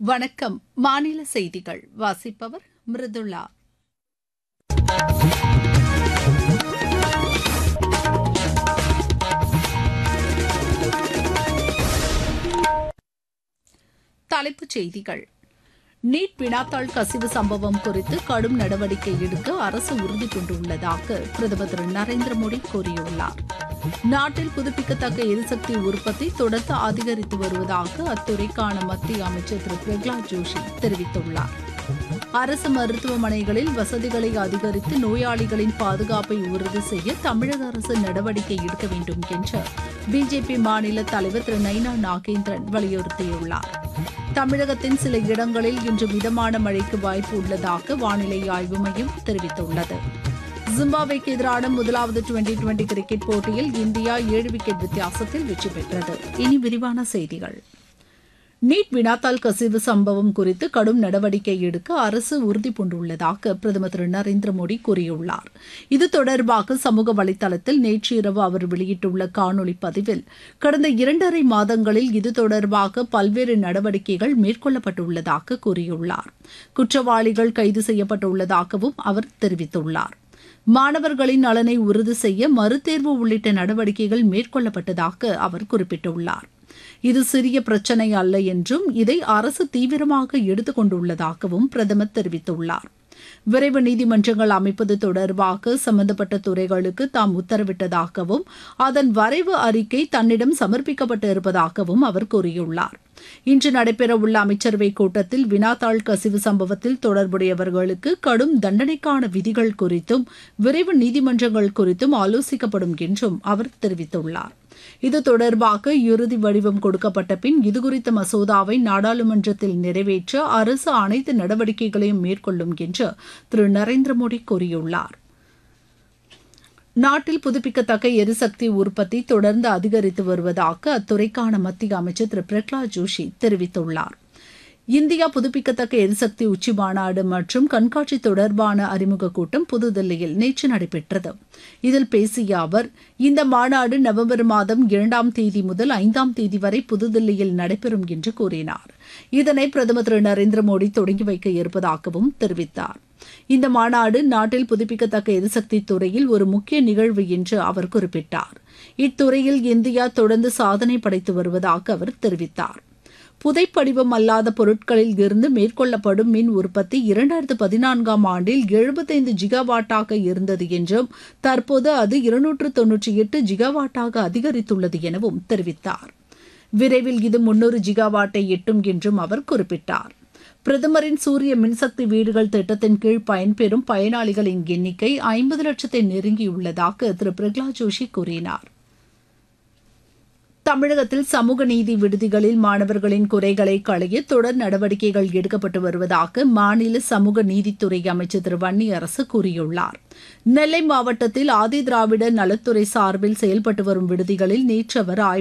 வணக்கம். மாநில செய்திகள் வாசிப்பவர் மிருதுளா. தலைப்புச் செய்திகள். நீட் வினாத்தாள் கசிவு சம்பவம் குறித்து கடும் நடவடிக்கை எடுக்க அரசு உறுதி பூண்டுள்ளதாக பிரதமர் திரு நரேந்திர மோடி கூறியுள்ளார். நாட்டில் புதுப்பிக்கத்தக்க எரிசக்தி உற்பத்தி தொடர்ந்து அதிகரித்து வருவதாக அத்துறைக்கான மத்திய அமைச்சர் திரு பிரகலாத் ஜோஷி தெரிவித்துள்ளார். அரசு மருத்துவமனைகளில் வசதிகளை அதிகரித்து நோயாளிகளின் பாதுகாப்பை உறுதி செய்ய தமிழக அரசு நடவடிக்கை எடுக்க வேண்டும் என்று பிஜேபி மாநில தலைவர் திரு நைனா நாகேந்திரன் வலியுறுத்தியுள்ளார். தமிழகத்தின் சில இடங்களில் இன்று மிதமான மழைக்கு வாய்ப்பு உள்ளதாக வானிலை ஆய்வு மையம் தெரிவித்துள்ளது. ஜிம்பாப்வேக்கு எதிரான முதலாவது டுவெண்டி கிரிக்கெட் போட்டியில் இந்தியா 7 விக்கெட் வித்தியாசத்தில் வெற்றி பெற்றது. இனி விரிவான செய்திகள். நீட் வினாத்தாள் கசிவு சம்பவம் குறித்து கடும் நடவடிக்கை எடுக்க அரசு உறுதிபூண்டுள்ளதாக பிரதமர் திரு நரேந்திர மோடி கூறியுள்ளார். இது தொடர்பாக சமூக வலைதளத்தில் நேற்று இரவு அவர் வெளியிட்டுள்ள காணொலி பதிவில், கடந்த 2.5 மாதங்களில் இது தொடர்பாக பல்வேறு நடவடிக்கைகள் மேற்கொள்ளப்பட்டுள்ளதாக கூறியுள்ளார். குற்றவாளிகள் கைது செய்யப்பட்டுள்ளதாகவும் அவர் தெரிவித்துள்ளார். மாணவர்களின் நலனை உறுதி செய்ய மறுதேர்வு உள்ளிட்ட நடவடிக்கைகள் மேற்கொள்ளப்பட்டதாக அவர் குறிப்பிட்டுள்ளார். இது சிறிய பிரச்சினை அல்ல என்றும் இதை அரசு தீவிரமாக எடுத்துக் கொண்டுள்ளதாகவும் பிரதமர் தெரிவித்துள்ளார். விரைவு நீதிமன்றங்கள் அமைப்பது தொடர்பாக சம்பந்தப்பட்ட துறைகளுக்கு தாம் உத்தரவிட்டதாகவும் அதன் வரைவு அறிக்கை தன்னிடம் சமர்ப்பிக்கப்பட்டு இருப்பதாகவும் அவர் கூறியுள்ளார். இன்று நடைபெறவுள்ள அமைச்சரவைக் கூட்டத்தில் வினாத்தாள் கசிவு சம்பவத்தில் தொடர்புடையவர்களுக்கு கடும் தண்டனைக்கான விதிகள் குறித்தும் விரைவு நீதிமன்றங்கள் குறித்தும் ஆலோசிக்கப்படும் என்றும் அவர் தெரிவித்துள்ளார். இது தொடர்பாக இறுதி வடிவம் கொடுக்கப்பட்ட பின் இதுகுறித்த மசோதாவை நாடாளுமன்றத்தில் நிறைவேற்ற அரசு அனைத்து நடவடிக்கைகளையும் மேற்கொள்ளும் என்று திரு நரேந்திர மோடி கூறியுள்ளார். நாட்டில் புதுப்பிக்கத்தக்க எரிசக்தி உற்பத்தி தொடர்ந்து அதிகரித்து வருவதாக அத்துறைக்கான மத்திய அமைச்சர் திரு பிரகலாத் ஜோஷி தெரிவித்துள்ளார். இந்தியா புதுப்பிக்கத்தக்க எரிசக்தி உச்சி மாநாடு மற்றும் கண்காட்சி தொடர்பான அறிமுக கூட்டம் புதுதில்லியில் நேற்று நடைபெற்றது. இதில் பேசிய அவர், இந்த மாநாடு நவம்பர் மாதம் 2ஆம் தேதி முதல் 5ஆம் தேதி வரை புதுதில்லியில் நடைபெறும் என்று கூறினார். இதனை பிரதமர் திரு நரேந்திர மோடி தொடங்கி வைக்க இருப்பதாகவும் தெரிவித்தார். இந்த மாநாடு நாட்டில் புதுப்பிக்கத்தக்க எரிசக்தி துறையில் ஒரு முக்கிய நிகழ்வு என்று அவர் குறிப்பிட்டார். இத்துறையில் இந்தியா தொடர்ந்து சாதனை படைத்து வருவதாக அவர் தெரிவித்தார். புதைப்படிவம் அல்லாத பொருட்களில் இருந்து மேற்கொள்ளப்படும் மின் உற்பத்தி 2014ஆம் ஆண்டில் 75 ஜிகாவாட்டாக இருந்தது என்றும் தற்போது அது 298 ஜிகாவாட்டாக அதிகரித்துள்ளது எனவும் தெரிவித்தார். விரைவில் இது 300 ஜிகாவாட்டை எட்டும் என்றும் அவர் குறிப்பிட்டார். பிரதமரின் சூரிய மின்சக்தி வீடுகள் திட்டத்தின் கீழ் பயன்பெறும் பயனாளிகளின் எண்ணிக்கை 50 லட்சத்தை நெருங்கியுள்ளதாக திரு பிரகலாத் ஜோஷி கூறினார். தமிழகத்தில் சமூக நீதி விடுதிகளில் மாணவர்களின் குறைகளை களைய தொடர் நடவடிக்கைகள் எடுக்கப்பட்டு வருவதாக மாநில சமூக நீதித்துறை அமைச்சர் திரு வன்னியரசு கூறியுள்ளார். நெல்லை மாவட்டத்தில் ஆதி திராவிடர் நலத்துறை சார்பில் செயல்பட்டு வரும் விடுதிகளில் நேற்று அவர்